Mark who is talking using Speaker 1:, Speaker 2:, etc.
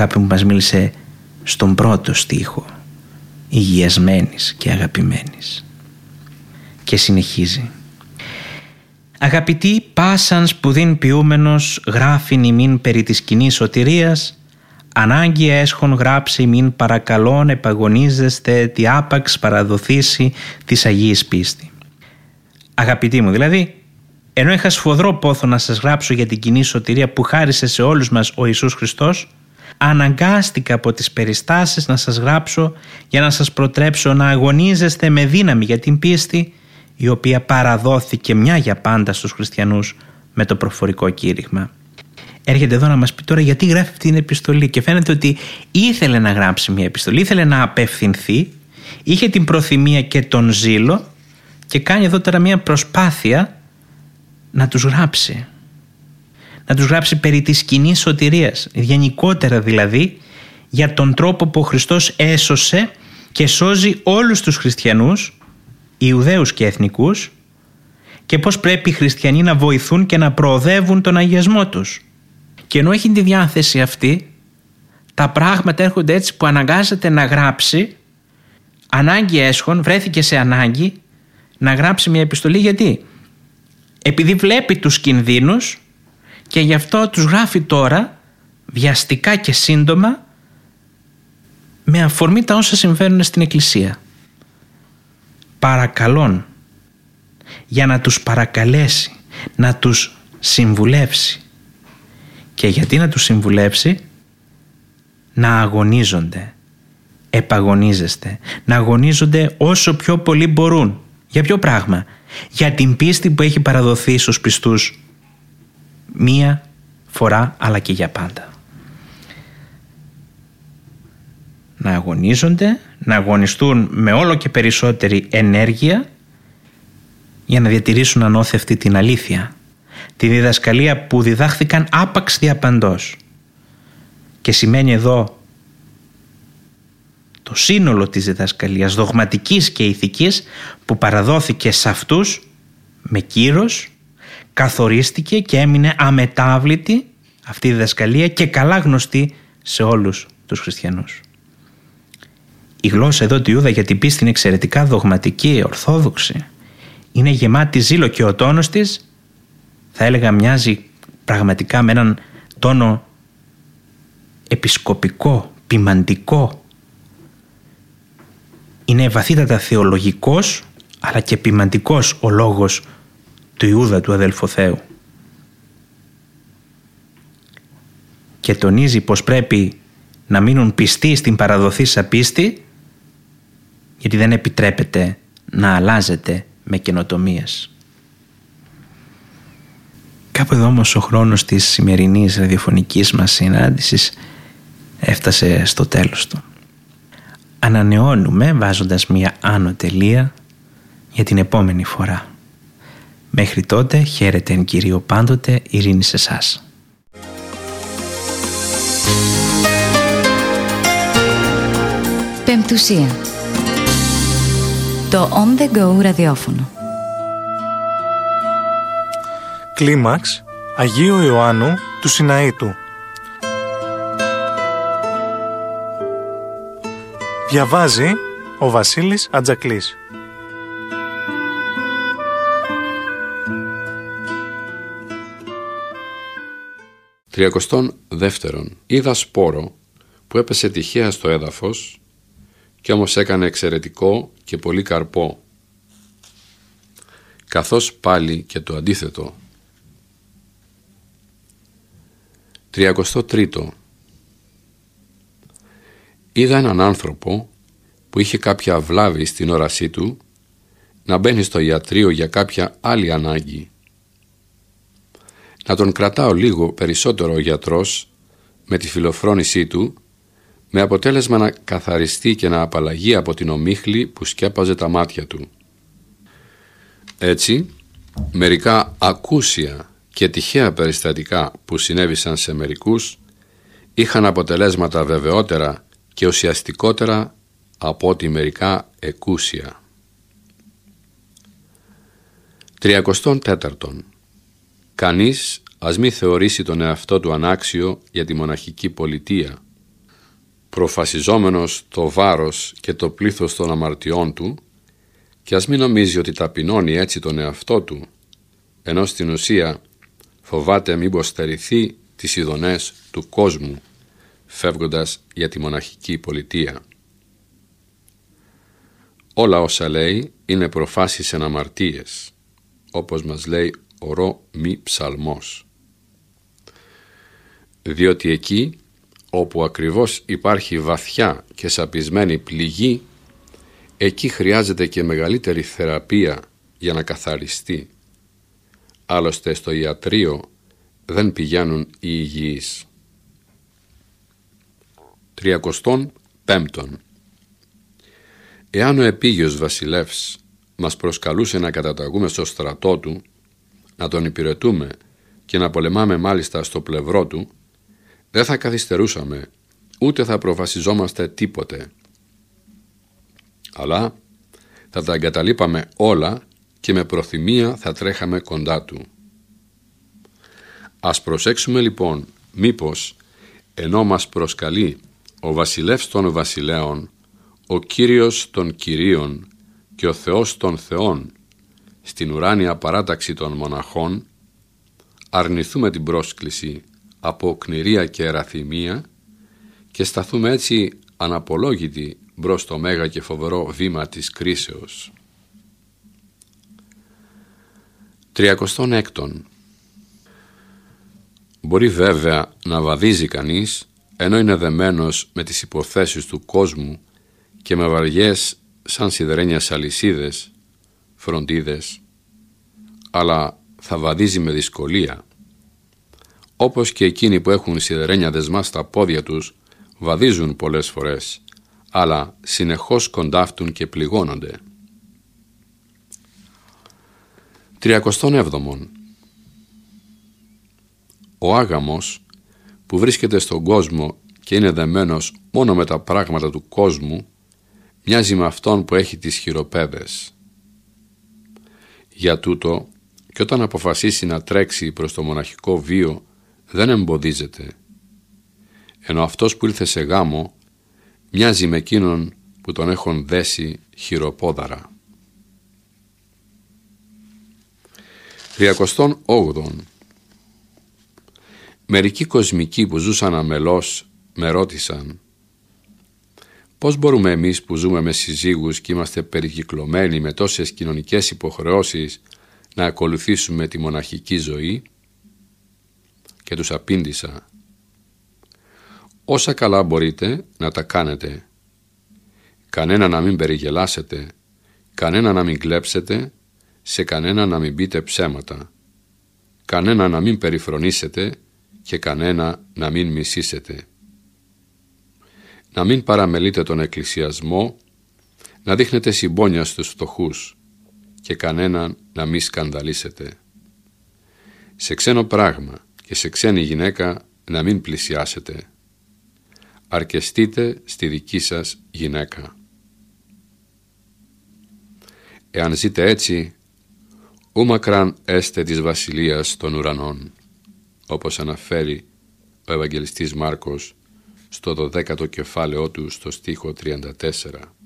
Speaker 1: Κάποιον που μας μίλησε στον πρώτο στίχο, υγιασμένης και αγαπημένης. Και συνεχίζει: «Αγαπητοί, πάσαν σπουδήν ποιούμενος γράφειν ημίν περί της κοινής σωτηρίας, ανάγκη έσχον γράψει ημίν παρακαλών επαγωνίζεστε τι άπαξ παραδοθήσει της Αγίας πίστη». Αγαπητοί μου, δηλαδή, ενώ είχα σφοδρό πόθο να σας γράψω για την κοινή σωτηρία που χάρισε σε όλους μας ο Ιησούς Χριστός, αναγκάστηκα από τις περιστάσεις να σας γράψω για να σας προτρέψω να αγωνίζεστε με δύναμη για την πίστη, η οποία παραδόθηκε μια για πάντα στους χριστιανούς με το προφορικό κήρυγμα. Έρχεται εδώ να μας πει τώρα γιατί γράφει την επιστολή, και φαίνεται ότι ήθελε να γράψει μια επιστολή, ήθελε να απευθυνθεί, είχε την προθυμία και τον ζήλο και κάνει εδώ τώρα μια προσπάθεια να τους γράψει. Να τους γράψει περί της κοινής σωτηρίας, γενικότερα δηλαδή για τον τρόπο που ο Χριστός έσωσε και σώζει όλους τους χριστιανούς, Ιουδαίους και εθνικούς, και πώς πρέπει οι χριστιανοί να βοηθούν και να προοδεύουν τον αγιασμό τους. Και ενώ έχει τη διάθεση αυτή, τα πράγματα έρχονται έτσι που αναγκάζεται να γράψει, ανάγκη έσχον, βρέθηκε σε ανάγκη να γράψει μια επιστολή. Γιατί? Επειδή βλέπει τους κινδύνους και γι' αυτό τους γράφει τώρα βιαστικά και σύντομα με αφορμή τα όσα συμβαίνουν στην Εκκλησία. Παρακαλών, για να τους παρακαλέσει, να τους συμβουλεύσει. Και γιατί να τους συμβουλεύσει? Να αγωνίζονται, επαγωνίζεστε, να αγωνίζονται όσο πιο πολύ μπορούν. Για ποιο πράγμα? Για την πίστη που έχει παραδοθεί στους πιστούς μία φορά αλλά και για πάντα. Να αγωνίζονται, να αγωνιστούν με όλο και περισσότερη ενέργεια για να διατηρήσουν ανώθευτη την αλήθεια, τη διδασκαλία που διδάχθηκαν άπαξ διαπαντός. Και σημαίνει εδώ το σύνολο της διδασκαλίας δογματικής και ηθικής που παραδόθηκε σε αυτούς με κύρος, καθορίστηκε και έμεινε αμετάβλητη αυτή η διδασκαλία και καλά γνωστή σε όλους τους χριστιανούς. Η γλώσσα εδώ του Ιούδα για την πίστη είναι εξαιρετικά δογματική, ορθόδοξη. Είναι γεμάτη ζήλο και ο τόνος της, θα έλεγα, μοιάζει πραγματικά με έναν τόνο επισκοπικό, ποιμαντικό. Είναι βαθύτατα θεολογικός αλλά και ποιμαντικός ο λόγος του Ιούδα, του αδέλφου Θεού. Και τονίζει πως πρέπει να μείνουν πιστοί στην παραδοθήσα πίστη, γιατί δεν επιτρέπεται να αλλάζεται με καινοτομίες. Κάπου εδώ όμως ο χρόνος της σημερινής ραδιοφωνικής μας συνάντησης έφτασε στο τέλος του. Ανανεώνουμε βάζοντας μία άνω τελεία για την επόμενη φορά. Μέχρι τότε, χαίρετε εν Κυρίω πάντοτε, ειρήνη σε εσάς.
Speaker 2: Πεμπτουσία. Το On The Go ραδιόφωνο.
Speaker 3: Κλίμαξ Αγίου Ιωάννου του Σιναήτου. Διαβάζει ο Βασίλης Ατζακλής.
Speaker 4: Τριακοστόν δεύτερον. Είδα σπόρο που έπεσε τυχαία στο έδαφος και όμως έκανε εξαιρετικό και πολύ καρπό, καθώς πάλι και το αντίθετο. 33. Είδα έναν άνθρωπο που είχε κάποια βλάβη στην όρασή του να μπαίνει στο ιατρείο για κάποια άλλη ανάγκη. Να τον κρατάω λίγο περισσότερο ο γιατρός με τη φιλοφρόνησή του, με αποτέλεσμα να καθαριστεί και να απαλλαγεί από την ομίχλη που σκέπαζε τα μάτια του. Έτσι, μερικά ακούσια και τυχαία περιστατικά που συνέβησαν σε μερικούς είχαν αποτελέσματα βεβαιότερα και ουσιαστικότερα από ό,τι μερικά εκούσια. 34. Κανείς ας μη θεωρήσει τον εαυτό του ανάξιο για τη μοναχική πολιτεία, προφασιζόμενος το βάρος και το πλήθος των αμαρτιών του, και ας μην νομίζει ότι ταπεινώνει έτσι τον εαυτό του, ενώ στην ουσία φοβάται μήπως στερηθεί τις ειδονές του κόσμου, φεύγοντας για τη μοναχική πολιτεία. Όλα όσα λέει είναι προφάσεις εν αμαρτίες, όπως μας λέει ο ρο μη ψαλμός. Διότι εκεί όπου ακριβώς υπάρχει βαθιά και σαπισμένη πληγή, εκεί χρειάζεται και μεγαλύτερη θεραπεία για να καθαριστεί. Άλλωστε στο ιατρείο δεν πηγαίνουν οι υγιείς. 35. Εάν ο επίγειος βασιλεύς μας προσκαλούσε να καταταγούμε στο στρατό του, να τον υπηρετούμε και να πολεμάμε μάλιστα στο πλευρό του, δεν θα καθυστερούσαμε, ούτε θα προφασιζόμαστε τίποτε. Αλλά θα τα εγκαταλείπαμε όλα και με προθυμία θα τρέχαμε κοντά του. Ας προσέξουμε λοιπόν, μήπως ενώ μας προσκαλεί ο βασιλεύς των βασιλέων, ο Κύριος των Κυρίων και ο Θεός των Θεών στην ουράνια παράταξη των μοναχών, αρνηθούμε την πρόσκληση από κνηρία και εραθυμία και σταθούμε έτσι αναπολόγητοι μπρος το μέγα και φοβερό βήμα της κρίσεως. 36. Μπορεί βέβαια να βαδίζει κανείς ενώ είναι δεμένος με τις υποθέσεις του κόσμου και με βαριές σαν σιδερένιας αλυσίδες, φροντίδες, αλλά θα βαδίζει με δυσκολία. Όπως και εκείνοι που έχουν σιδερένια δεσμά στα πόδια τους βαδίζουν πολλές φορές, αλλά συνεχώς κοντάφτουν και πληγώνονται. 37. Ο άγαμος που βρίσκεται στον κόσμο και είναι δεμένος μόνο με τα πράγματα του κόσμου μοιάζει με αυτόν που έχει τις χειροπέδες. Για τούτο και όταν αποφασίσει να τρέξει προς το μοναχικό βίο δεν εμποδίζεται, ενώ αυτός που ήλθε σε γάμο μοιάζει με εκείνον που τον έχουν δέσει χειροπόδαρα. 38. Μερικοί κοσμικοί που ζούσαν αμελώς με ρώτησαν: πώς μπορούμε εμείς που ζούμε με συζύγους και είμαστε περικυκλωμένοι με τόσες κοινωνικές υποχρεώσεις να ακολουθήσουμε τη μοναχική ζωή? Και τους απήντησα: όσα καλά μπορείτε να τα κάνετε. Κανένα να μην περιγελάσετε, κανένα να μην κλέψετε, σε κανένα να μην πείτε ψέματα, κανένα να μην περιφρονήσετε και κανένα να μην μισήσετε. Να μην παραμελείτε τον εκκλησιασμό, να δείχνετε συμπόνια στους φτωχούς και κανέναν να μην σκανδαλίσετε. Σε ξένο πράγμα και σε ξένη γυναίκα να μην πλησιάσετε. Αρκεστείτε στη δική σας γυναίκα. Εάν ζείτε έτσι, ου μακράν έστε της βασιλείας των ουρανών, όπως αναφέρει ο Ευαγγελιστής Μάρκος στο 12ο κεφάλαιό του στο στίχο 34.